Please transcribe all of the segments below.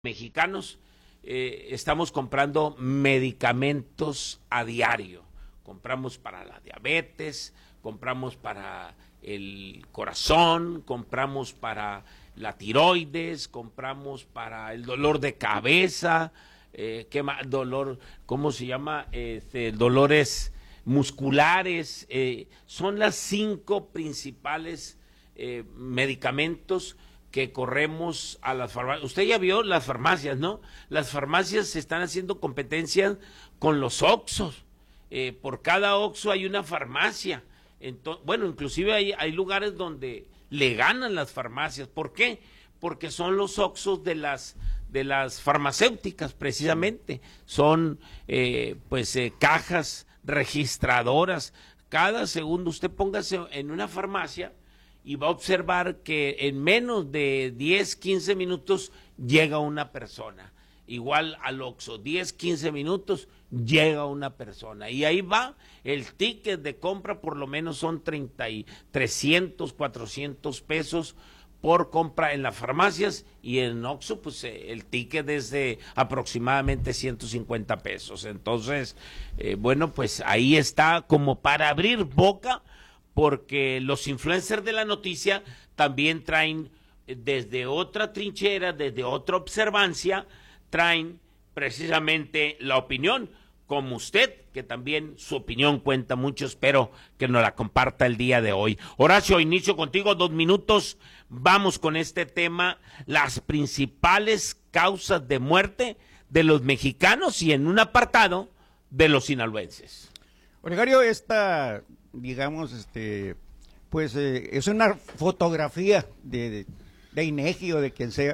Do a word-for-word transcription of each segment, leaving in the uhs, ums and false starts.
mexicanos eh, estamos comprando medicamentos a diario. Compramos para la diabetes, compramos para el corazón, compramos para la tiroides, compramos para el dolor de cabeza, eh, ¿qué más? Dolor, ¿cómo se llama? Este, dolores musculares. Eh, son las cinco principales eh, medicamentos que corremos a las farmacias. Usted ya vio las farmacias, ¿no? Las farmacias se están haciendo competencia con los Oxxos. Eh, por cada Oxxo hay una farmacia. Entonces, bueno, inclusive hay, hay lugares donde le ganan las farmacias. ¿Por qué? Porque son los Oxxos de las de las farmacéuticas, precisamente. Son, eh, pues, eh, cajas registradoras. Cada segundo usted póngase en una farmacia y va a observar que en menos de diez, quince minutos llega una persona. Igual al Oxxo, diez, quince minutos llega una persona. Y ahí va, el ticket de compra por lo menos son treinta y trescientos, cuatrocientos pesos por compra en las farmacias, y en Oxxo pues eh, el ticket es de aproximadamente ciento cincuenta pesos. Entonces, eh, bueno, pues ahí está como para abrir boca, porque los influencers de la noticia también traen desde otra trinchera, desde otra observancia, traen precisamente la opinión, como usted, que también su opinión cuenta mucho. Espero que nos la comparta el día de hoy. Horacio, inicio contigo, dos minutos, vamos con este tema, las principales causas de muerte de los mexicanos y en un apartado de los sinaloenses. Olegario, esta, digamos, este, pues eh, es una fotografía de, de, de INEGI o de quien sea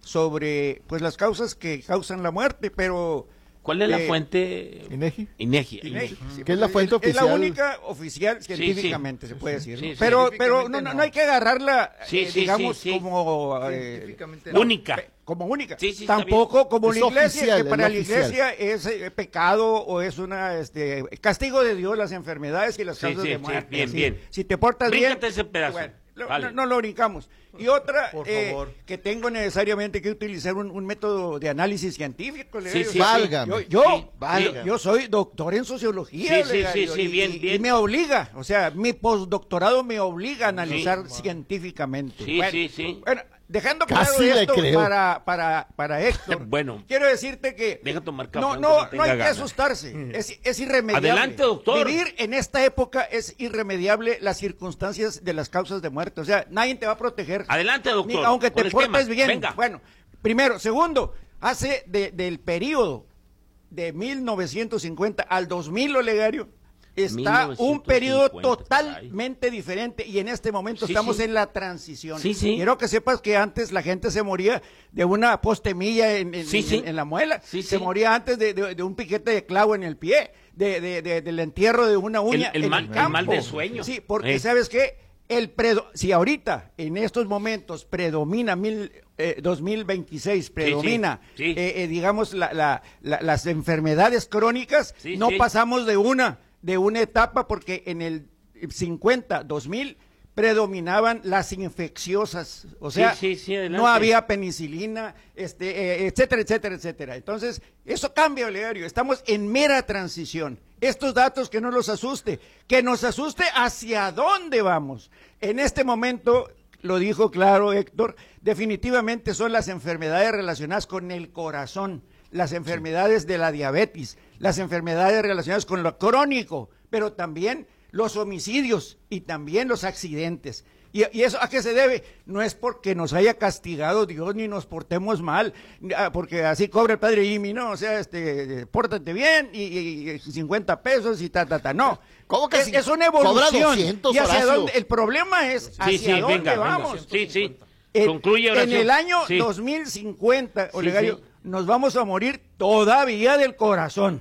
sobre, pues, las causas que causan la muerte, pero... ¿Cuál es la eh, fuente? INEGI. INEGI. INEGI. Sí, ¿qué es la fuente es, oficial? Es la única oficial científicamente, sí, sí. se puede decir. Sí, ¿no? sí, pero pero no, no, no hay que agarrarla, sí, eh, sí, digamos, sí, sí. como... Eh, no. Única. Como única. Sí, sí, Tampoco como Es la iglesia, oficial, que para es la oficial. iglesia es eh, pecado o es una este castigo de Dios las enfermedades y las Sí, causas sí, de sí, muerte. bien, si, bien. Si te portas Bríncate bien... ese pedazo. Bueno, lo- Vale. no, no lo brincamos. Y otra, Por eh, favor. que tengo necesariamente que utilizar un, un método de análisis científico. Sí, Olegario. sí, Válgame. Yo, yo, Sí, válgame. yo soy doctor en sociología. Sí, sí, Olegario, sí, sí, y- bien, y, bien. y me obliga, o sea, mi postdoctorado me obliga a analizar Sí. científicamente. Sí, bueno, sí, sí. Bueno, dejando claro Casi le esto creo. para, para, para Héctor, Bueno. quiero decirte que Deja tomar café, no, aunque no, no tenga no hay que ganas. asustarse, es, es irremediable. Adelante, doctor. Vivir en esta época es irremediable, las circunstancias de las causas de muerte, o sea, nadie te va a proteger. Adelante, doctor. Ni aunque con te esquema. portes bien. Venga. Bueno, primero. Segundo, hace de- del periodo de mil novecientos cincuenta al dos mil, Olegario, está un periodo mil novecientos cincuenta, totalmente diferente y en este momento Sí, estamos sí. en la transición. Sí, sí. Quiero que sepas que antes la gente se moría de una postemilla en, en- Sí, en- sí. en la muela, Sí, se sí. moría antes de, de- de un piquete de clavo en el pie, de, de- de- del entierro de una uña El- el en mal- el el campo. mal de sueño. Sí, porque Eh. ¿sabes qué? El predo, si ahorita, en estos momentos, predomina mil, eh, dos mil veintiséis, predomina, sí. eh, eh, digamos, la, la- la- las enfermedades crónicas, Sí, no sí. pasamos de una, de una etapa, porque en el cincuenta, dos mil, predominaban las infecciosas, o sea, Sí, sí, sí, adelante. no había penicilina, este, eh, etcétera, etcétera, etcétera. Entonces, eso cambia, Olegario, estamos en mera transición. Estos datos que no los asuste, que nos asuste hacia dónde vamos. En este momento, lo dijo claro Héctor, definitivamente son las enfermedades relacionadas con el corazón, las enfermedades de la diabetes, las enfermedades relacionadas con lo crónico, pero también los homicidios y también los accidentes. ¿Y, y eso a qué se debe? No es porque nos haya castigado Dios ni nos portemos mal, ah, porque así cobra el padre Jimmy, ¿no? O sea, este, pórtate bien y, y- y cincuenta pesos y ta, ta, ta. No. ¿Cómo que es, si es una cobra evolución. doscientos, y hacia Horacio? dónde, el problema es hacia Sí, sí, dónde venga, venga. vamos. Sí, sí. En- Concluye, En Horacio. el año Sí. dos mil cincuenta, Olegario, sí. nos vamos a morir todavía del corazón.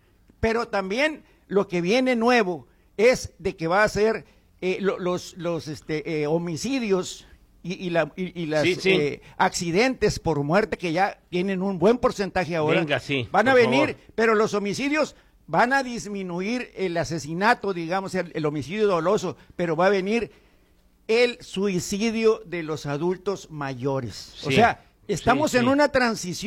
Pero también lo que viene nuevo es de que va a ser eh, lo- los, los este, eh, homicidios y, y, la, y, y las Sí, sí. eh, accidentes por muerte, que ya tienen un buen porcentaje ahora. Venga, sí, van a por venir, favor. pero los homicidios van a disminuir el asesinato, digamos, el, el homicidio doloso, pero va a venir el suicidio de los adultos mayores. O Sí. sea, Estamos Sí, en sí. una transición.